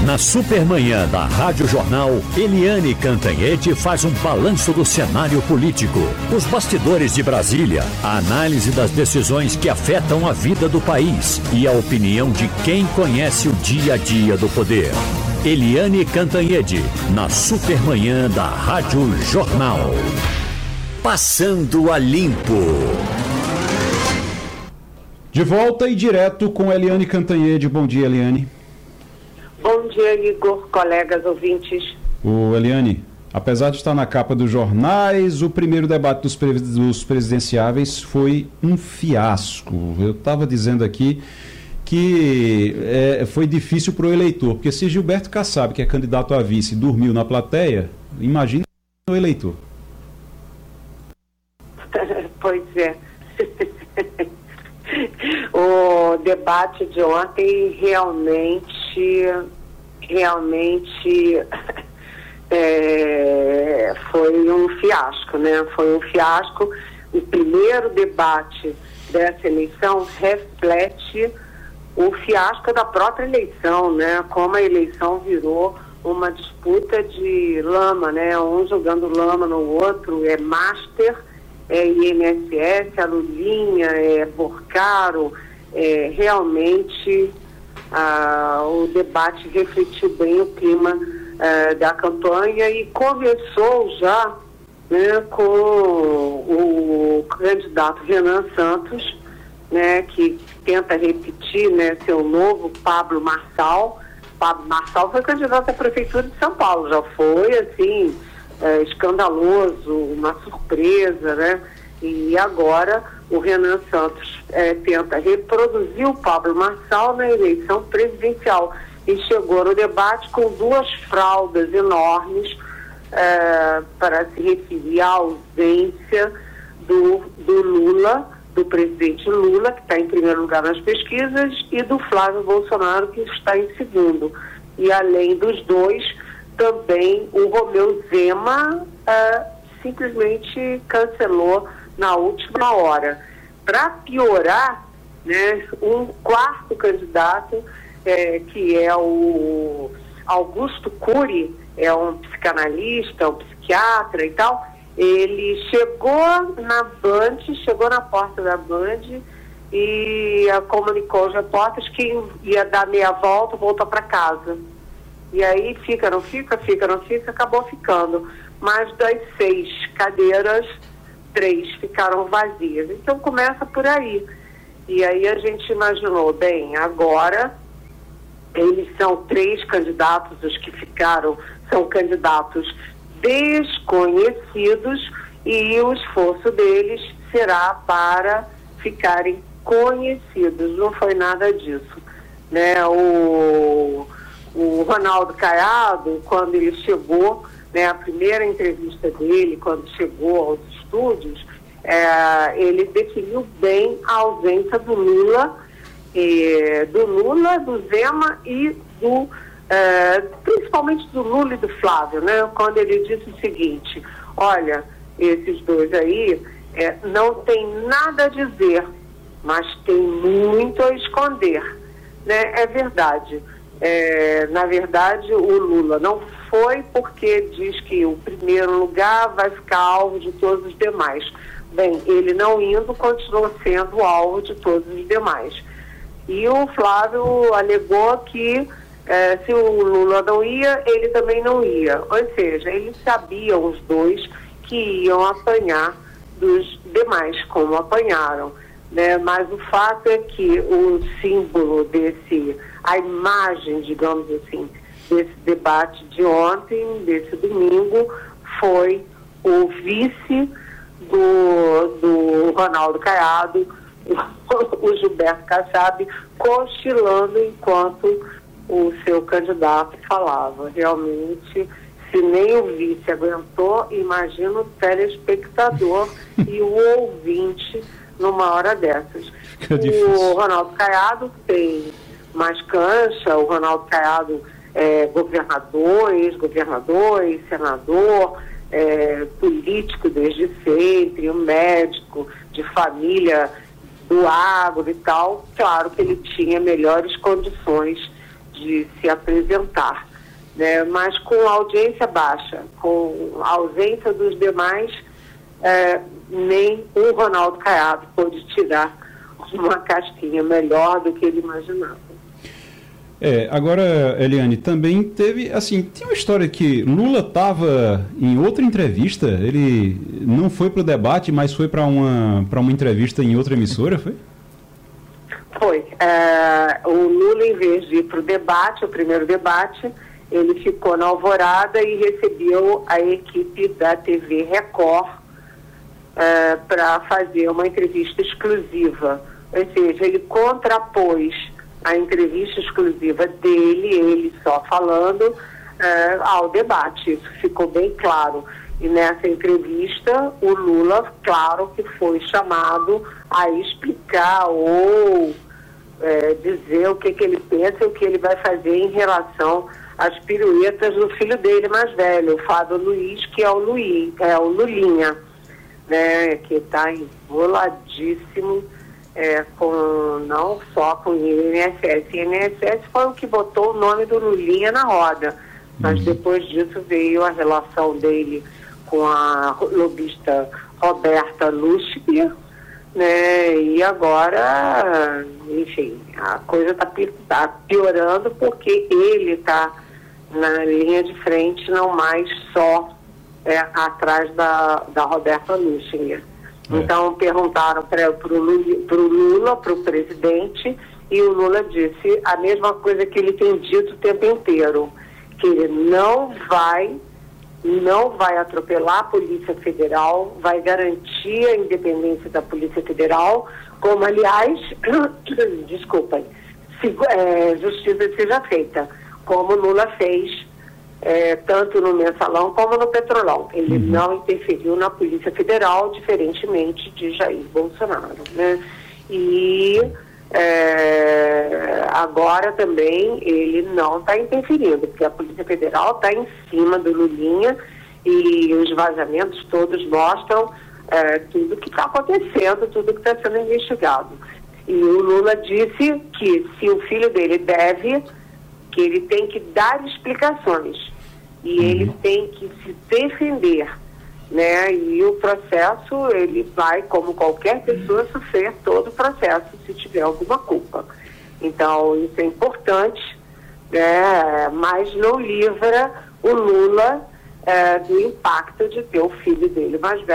Na Supermanhã da Rádio Jornal, Eliane Cantanhede faz um balanço do cenário político, os bastidores de Brasília, a análise das decisões que afetam a vida do país e a opinião de quem conhece o dia a dia do poder. Eliane Cantanhede, na Supermanhã da Rádio Jornal. Passando a limpo. De volta e direto com Eliane Cantanhede. Bom dia, Eliane. Bom dia, Igor, colegas ouvintes. Eliane, apesar de estar na capa dos jornais, o primeiro debate dos presidenciáveis foi um fiasco. Eu estava dizendo aqui que foi difícil para o eleitor, porque se Gilberto Kassab, que é candidato a vice, dormiu na plateia, imagina o eleitor. Pois é. O debate de ontem realmente foi um fiasco, né? Foi um fiasco. O primeiro debate dessa eleição reflete o fiasco da própria eleição, né? Como a eleição virou uma disputa de lama, né? Um jogando lama no outro, é Master, é INSS, a Lulinha, é Borcaro, realmente o debate refletiu bem o clima da campanha e começou já, né, com o candidato Renan Santos, né, que tenta repetir, né, seu novo Pablo Marçal. Pablo Marçal foi candidato à Prefeitura de São Paulo, já foi assim, escandaloso, uma surpresa, né? E agora o Renan Santos tenta reproduzir o Pablo Marçal na eleição presidencial e chegou no debate com duas fraldas enormes para se referir à ausência do Lula, do presidente Lula, que está em primeiro lugar nas pesquisas, e do Flávio Bolsonaro, que está em segundo. E além dos dois, também o Romeu Zema simplesmente cancelou na última hora. Para piorar, né, um quarto candidato, que é o Augusto Cury, é um psicanalista, um psiquiatra e tal, ele chegou na porta da Band e comunicou aos repórteres que ia dar meia volta, voltou para casa. E aí fica, não fica, acabou ficando. Mas das 6 cadeiras, 3 ficaram vazias. Então começa por aí. E aí a gente imaginou, bem, agora eles são 3 candidatos, os que ficaram são candidatos desconhecidos e o esforço deles será para ficarem conhecidos. Não foi nada disso, né? O Ronaldo Caiado, quando ele chegou, né, a primeira entrevista dele, quando chegou aos estúdios, ele definiu bem a ausência do Lula, do Zema e principalmente do Lula e do Flávio, né? Quando ele disse o seguinte: olha, esses dois aí não tem nada a dizer, mas tem muito a esconder, né? É verdade. Na verdade, o Lula não foi porque diz que o primeiro lugar vai ficar alvo de todos os demais. Bem, ele não indo, continua sendo alvo de todos os demais. E o Flávio alegou que se o Lula não ia, ele também não ia. Ou seja, eles sabiam, os dois, que iam apanhar dos demais, como apanharam, né? Mas o fato é que o símbolo a imagem, digamos assim, desse debate de ontem, desse domingo, foi o vice do Ronaldo Caiado, o Gilberto Kassab, cochilando enquanto o seu candidato falava. Realmente, se nem o vice aguentou, imagina o telespectador e o ouvinte numa hora dessas. O Ronaldo Caiado tem mais cancha, o Ronaldo Caiado é governador, ex-governador, ex-senador, político desde sempre, um médico de família do agro e tal. Claro que ele tinha melhores condições de se apresentar, né? Mas com audiência baixa, com a ausência dos demais, nem o Ronaldo Caiado pôde tirar uma casquinha melhor do que ele imaginava. Agora, Eliane, também teve, assim, tem uma história que Lula estava em outra entrevista, ele não foi para o debate, mas foi para uma entrevista em outra emissora, foi? Foi. O Lula, em vez de ir para o debate, o primeiro debate, ele ficou na Alvorada e recebeu a equipe da TV Record para fazer uma entrevista exclusiva. Ou seja, ele contrapôs a entrevista exclusiva dele, ele só falando, ao debate. Isso ficou bem claro. E nessa entrevista, o Lula, claro que foi chamado a explicar ou dizer o que ele pensa e o que ele vai fazer em relação às piruetas do filho dele mais velho, o Fábio Luiz, que é o Lulinha, né, que está enroladíssimo, não só com o INSS. O INSS foi o que botou o nome do Lulinha na roda, mas depois disso veio a relação dele com a lobista Roberta Luschbier, né, e agora, enfim, a coisa está piorando porque ele está na linha de frente, não mais só atrás da Roberta Luschbier. Então perguntaram para o Lula, para o presidente, e o Lula disse a mesma coisa que ele tem dito o tempo inteiro, que ele não vai atropelar a Polícia Federal, vai garantir a independência da Polícia Federal, como, aliás, desculpem, justiça seja feita, como Lula fez, tanto no Mensalão como no Petrolão. Ele não interferiu na Polícia Federal, diferentemente de Jair Bolsonaro, né? E agora também ele não está interferindo, porque a Polícia Federal está em cima do Lulinha e os vazamentos todos mostram tudo que está acontecendo, tudo que está sendo investigado. E o Lula disse que se o filho dele deve, que ele tem que dar explicações e ele tem que se defender, né? E o processo, ele vai, como qualquer pessoa, sofrer todo o processo se tiver alguma culpa. Então, isso é importante, né? Mas não livra o Lula do impacto de ter o filho dele mais velho